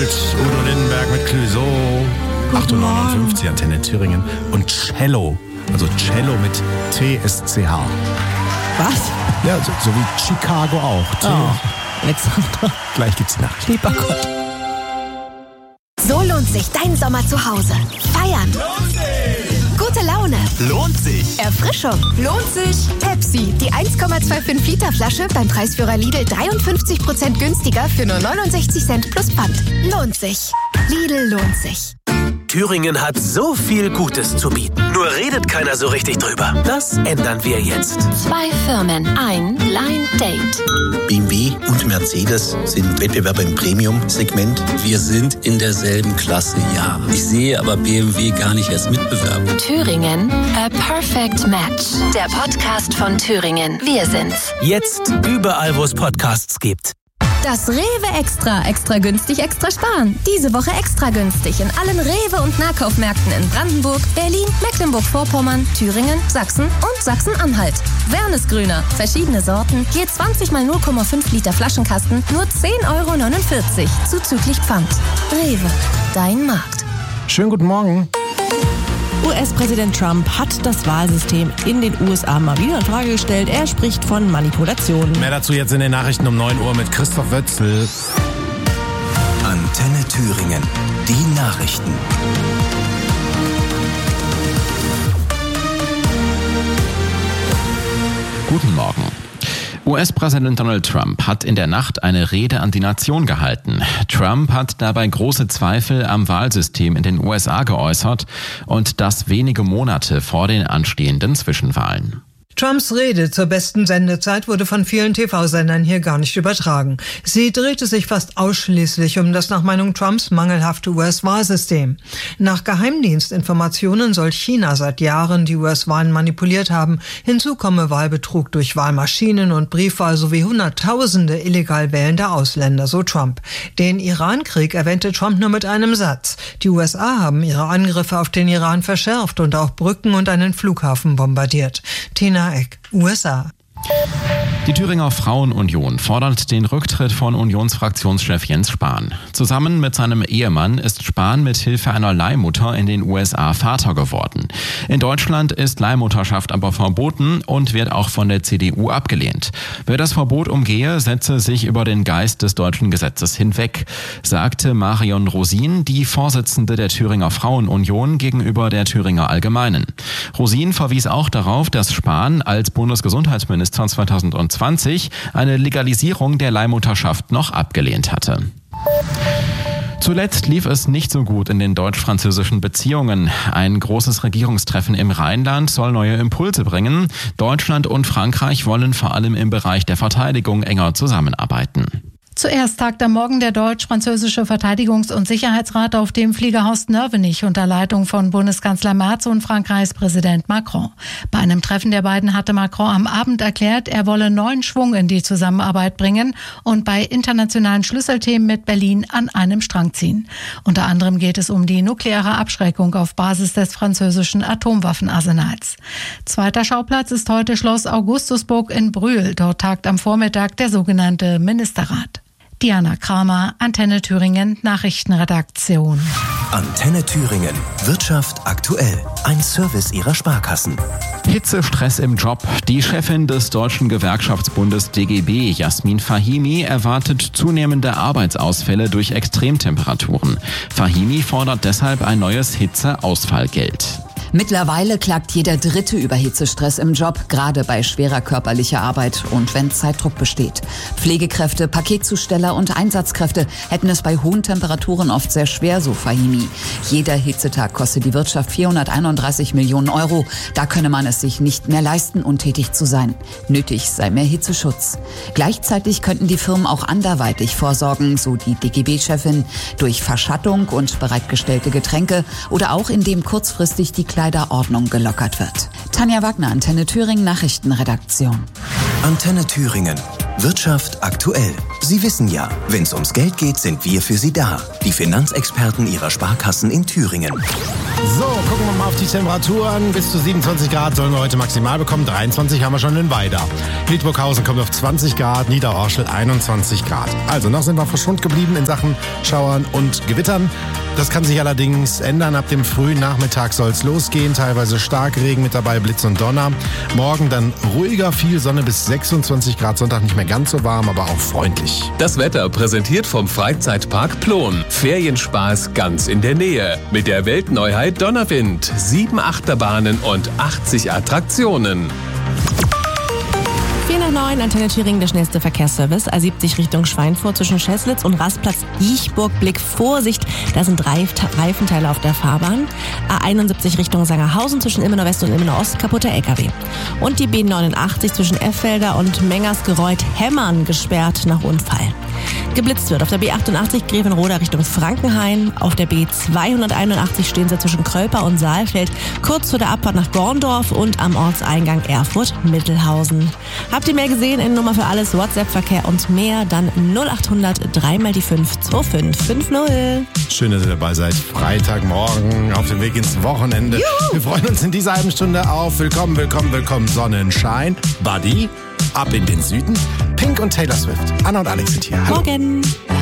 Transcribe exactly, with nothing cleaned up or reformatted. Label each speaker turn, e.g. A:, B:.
A: Kult, Udo Lindenberg mit Clouseau, acht Uhr neunundfünfzig, Antenne Thüringen. Und Cello, also Cello mit T S C H.
B: Was?
A: Ja, so, so wie Chicago auch. T-
B: Oh, Alexandra.
A: Gleich gibt's die Nachricht.
B: Lieber Gott.
C: So lohnt sich dein Sommer zu Hause. Feiern.
D: Lohnt sich!
C: Gute Laune.
D: Lohnt sich!
C: Erfrischung. Lohnt sich. Pepsi, die eins Komma fünfundzwanzig Liter Flasche beim Preisführer Lidl dreiundfünfzig Prozent günstiger für nur neunundsechzig Cent plus Pfand. Lohnt sich. Lidl lohnt sich.
E: Thüringen hat so viel Gutes zu bieten. Nur redet keiner so richtig drüber. Das ändern wir jetzt.
F: Zwei Firmen, ein Blind Date.
G: B M W und Mercedes sind Wettbewerber im Premium-Segment. Wir sind in derselben Klasse, ja. Ich sehe aber B M W gar nicht als Mitbewerber.
F: Thüringen, a perfect match. Der Podcast von Thüringen. Wir sind's.
E: Jetzt überall, wo es Podcasts gibt.
H: Das Rewe Extra. Extra günstig, extra sparen. Diese Woche extra günstig in allen Rewe- und Nahkaufmärkten in Brandenburg, Berlin, Mecklenburg-Vorpommern, Thüringen, Sachsen und Sachsen-Anhalt. Wernesgrüner. Verschiedene Sorten. Je zwanzig mal null Komma fünf Liter Flaschenkasten. Nur zehn Euro neunundvierzig. Zuzüglich Pfand. Rewe. Dein Markt.
A: Schönen guten Morgen.
B: U S-Präsident Trump hat das Wahlsystem in den U S A mal wieder in Frage gestellt. Er spricht von Manipulationen.
A: Mehr dazu jetzt in den Nachrichten um neun Uhr mit Christoph Wötzl.
D: Antenne Thüringen. Die Nachrichten.
I: Guten Morgen. U S-Präsident Donald Trump hat in der Nacht eine Rede an die Nation gehalten. Trump hat dabei große Zweifel am Wahlsystem in den U S A geäußert und das wenige Monate vor den anstehenden Zwischenwahlen.
J: Trumps Rede zur besten Sendezeit wurde von vielen T V-Sendern hier gar nicht übertragen. Sie drehte sich fast ausschließlich um das nach Meinung Trumps mangelhafte U S-Wahlsystem. Nach Geheimdienstinformationen soll China seit Jahren die U S-Wahlen manipuliert haben. Hinzu komme Wahlbetrug durch Wahlmaschinen und Briefwahl sowie Hunderttausende illegal wählende Ausländer, so Trump. Den Iran-Krieg erwähnte Trump nur mit einem Satz. Die U S A haben ihre Angriffe auf den Iran verschärft und auch Brücken und einen Flughafen bombardiert. Tina Eck, U S A.
I: Die Thüringer Frauenunion fordert den Rücktritt von Unionsfraktionschef Jens Spahn. Zusammen mit seinem Ehemann ist Spahn mit Hilfe einer Leihmutter in den U S A Vater geworden. In Deutschland ist Leihmutterschaft aber verboten und wird auch von der C D U abgelehnt. Wer das Verbot umgehe, setze sich über den Geist des deutschen Gesetzes hinweg, sagte Marion Rosin, die Vorsitzende der Thüringer Frauenunion, gegenüber der Thüringer Allgemeinen. Rosin verwies auch darauf, dass Spahn als Bundesgesundheitsminister zweitausendzwanzig eine Legalisierung der Leihmutterschaft noch abgelehnt hatte. Zuletzt lief es nicht so gut in den deutsch-französischen Beziehungen. Ein großes Regierungstreffen im Rheinland soll neue Impulse bringen. Deutschland und Frankreich wollen vor allem im Bereich der Verteidigung enger zusammenarbeiten.
K: Zuerst tagt am Morgen der deutsch-französische Verteidigungs- und Sicherheitsrat auf dem Fliegerhorst Nörvenich unter Leitung von Bundeskanzler Merz und Frankreichs Präsident Macron. Bei einem Treffen der beiden hatte Macron am Abend erklärt, er wolle neuen Schwung in die Zusammenarbeit bringen und bei internationalen Schlüsselthemen mit Berlin an einem Strang ziehen. Unter anderem geht es um die nukleare Abschreckung auf Basis des französischen Atomwaffenarsenals. Zweiter Schauplatz ist heute Schloss Augustusburg in Brühl. Dort tagt am Vormittag der sogenannte Ministerrat. Diana Kramer, Antenne Thüringen, Nachrichtenredaktion.
D: Antenne Thüringen. Wirtschaft aktuell. Ein Service Ihrer Sparkassen.
I: Hitzestress im Job. Die Chefin des Deutschen Gewerkschaftsbundes D G B, Jasmin Fahimi, erwartet zunehmende Arbeitsausfälle durch Extremtemperaturen. Fahimi fordert deshalb ein neues Hitzeausfallgeld.
L: Mittlerweile klagt jeder Dritte über Hitzestress im Job, gerade bei schwerer körperlicher Arbeit und wenn Zeitdruck besteht. Pflegekräfte, Paketzusteller und Einsatzkräfte hätten es bei hohen Temperaturen oft sehr schwer, so Fahimi. Jeder Hitzetag kostet die Wirtschaft vierhunderteinunddreißig Millionen Euro. Da könne man es sich nicht mehr leisten, untätig zu sein. Nötig sei mehr Hitzeschutz. Gleichzeitig könnten die Firmen auch anderweitig vorsorgen, so die D G B-Chefin, durch Verschattung und bereitgestellte Getränke oder auch indem kurzfristig die Kleiderordnung gelockert wird. Tanja Wagner, Antenne Thüringen, Nachrichtenredaktion.
D: Antenne Thüringen. Wirtschaft aktuell. Sie wissen ja, wenn es ums Geld geht, sind wir für Sie da. Die Finanzexperten Ihrer Sparkassen in Thüringen.
A: So, gucken wir mal auf die Temperaturen. Bis zu siebenundzwanzig Grad sollen wir heute maximal bekommen. dreiundzwanzig haben wir schon in Weida. Hildburghausen kommt auf zwanzig Grad, Niederorschel einundzwanzig Grad. Also noch sind wir verschont geblieben in Sachen Schauern und Gewittern. Das kann sich allerdings ändern. Ab dem frühen Nachmittag soll es losgehen. Teilweise Starkregen mit dabei, Blitz und Donner. Morgen dann ruhiger, viel Sonne bis sechsundzwanzig Grad. Sonntag nicht mehr ganz so warm, aber auch freundlich.
M: Das Wetter präsentiert vom Freizeitpark Plon. Ferienspaß ganz in der Nähe. Mit der Weltneuheit Donnerwind. Sieben Achterbahnen und achtzig Attraktionen.
B: vier nach neun, Antenne Thüringen, der schnellste Verkehrsservice. A siebzig Richtung Schweinfurt zwischen Scheßlitz und Rastplatz Jiechburg. Blick, Vorsicht, da sind Reif- Reifenteile auf der Fahrbahn. A einundsiebzig Richtung Sangerhausen zwischen Ilmenau West und Ilmenau Ost, kaputter L K W. Und die B neunundachtzig zwischen Effelder und Mengersgereuth-Hemmern gesperrt nach Unfall. Geblitzt wird auf der B achtundachtzig Grevenroda Richtung Frankenhain. Auf der B zweihunderteinundachtzig stehen sie zwischen Krölper und Saalfeld, kurz vor der Abfahrt nach Gorndorf und am Ortseingang Erfurt-Mittelhausen. Habt ihr mehr gesehen? In Nummer für alles, WhatsApp-Verkehr und mehr, dann null achthundert drei mal die fünf zwei fünf fünf null.
A: Schön, dass ihr dabei seid. Freitagmorgen auf dem Weg ins Wochenende. Juhu. Wir freuen uns in dieser halben Stunde auf Willkommen, Willkommen, Willkommen Sonnenschein. Buddy, ab in den Süden. Pink und Taylor Swift. Anna und Alex sind hier. Hallo.
B: Morgen.